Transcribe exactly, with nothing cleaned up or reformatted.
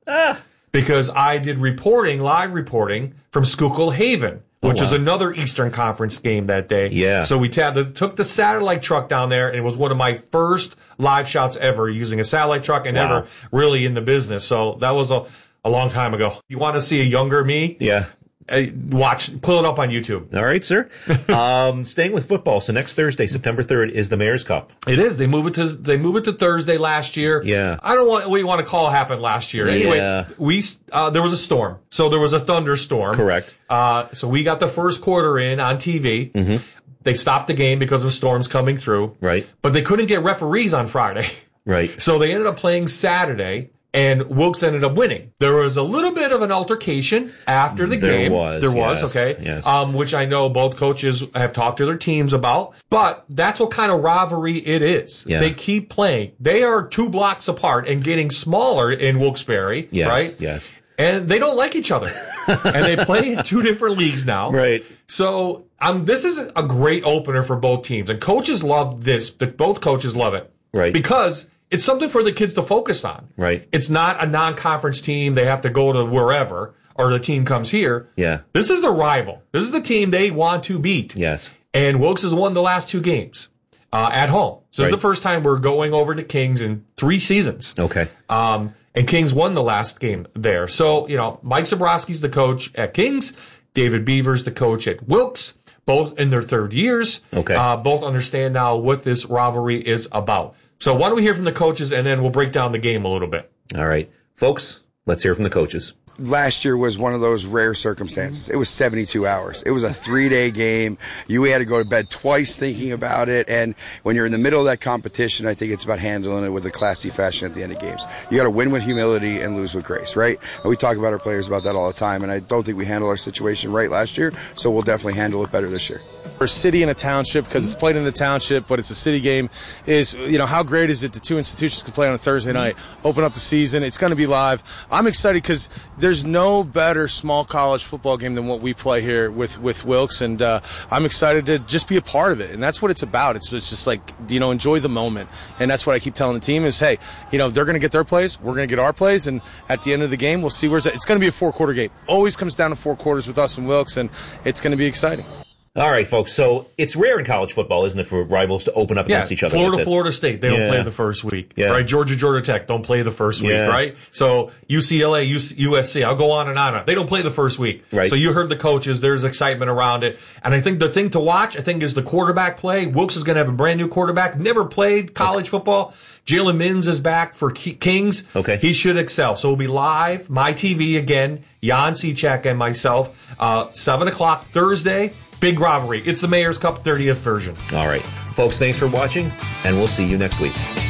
Ah. Because I did reporting, live reporting from Schuylkill Haven, which oh, wow. is another Eastern Conference game that day. Yeah. So we t- the, took the satellite truck down there, and it was one of my first live shots ever using a satellite truck and wow. ever really in the business. So that was a, a long time ago. You want to see a younger me? Yeah. Uh, watch, pull it up on YouTube. All right, sir. um, staying with football. So next Thursday, September third, is the Mayor's Cup. It is. They move it to they move it to Thursday last year. Yeah. I don't want what you want to call happened last year. Anyway, yeah. we uh, there was a storm, so there was a thunderstorm. Correct. Uh, so we got the first quarter in on T V. Mm-hmm. They stopped the game because of storms coming through. Right. But they couldn't get referees on Friday. Right. So they ended up playing Saturday. And Wilkes ended up winning. There was a little bit of an altercation after the there game. Was, there was. Yes, okay. yes. Um, which I know both coaches have talked to their teams about. But that's what kind of rivalry it is. Yeah. They keep playing. They are two blocks apart and getting smaller in Wilkes-Barre, yes, right? Yes. And they don't like each other. And they play in two different leagues now. Right. So um, this is a great opener for both teams. And coaches love this, but both coaches love it. Right. Because it's something for the kids to focus on. Right. It's not a non-conference team. They have to go to wherever, or the team comes here. Yeah. This is the rival. This is the team they want to beat. Yes. And Wilkes has won the last two games uh, at home. So right. it's the first time we're going over to Kings in three seasons. Okay. Um, and Kings won the last game there. So, you know, Mike Zabrowski's the coach at Kings. David Beaver's the coach at Wilkes. Both in their third years. Okay. Uh, both understand now what this rivalry is about. So why don't we hear from the coaches, and then we'll break down the game a little bit. All right. Folks, let's hear from the coaches. Last year was one of those rare circumstances. It was seventy-two hours. It was a three-day game. You had to go to bed twice thinking about it. And when you're in the middle of that competition, I think it's about handling it with a classy fashion at the end of games. You got to win with humility and lose with grace, right? And we talk about our players about that all the time. And I don't think we handled our situation right last year, so we'll definitely handle it better this year. For a city and a township, because it's played in the township, but it's a city game, is, you know, how great is it the two institutions can play on a Thursday night, open up the season. It's going to be live. I'm excited because there's no better small college football game than what we play here with, with Wilkes, and uh, I'm excited to just be a part of it. And that's what it's about. It's, it's just like, you know, enjoy the moment. And that's what I keep telling the team is, hey, you know, they're going to get their plays, we're going to get our plays, and at the end of the game, we'll see where's it. It's going to be a four-quarter game. Always comes down to four quarters with us and Wilkes, and it's going to be exciting. All right, folks. So it's rare in college football, isn't it, for rivals to open up yeah, against each other? Florida, like Florida State, they yeah. don't play the first week. Yeah. Right? Georgia, Georgia Tech don't play the first week, yeah. right? So U C L A, U S C, I'll go on and on. They don't play the first week. Right. So you heard the coaches. There's excitement around it. And I think the thing to watch, I think, is the quarterback play. Wilkes is going to have a brand new quarterback. Never played college okay. football. Jalen Minns is back for Kings. Okay. He should excel. So we'll be live, my T V again, Jan Cechak and myself, uh, seven o'clock Thursday. Big rivalry. It's the Mayor's Cup thirtieth version. All right. Folks, thanks for watching, and we'll see you next week.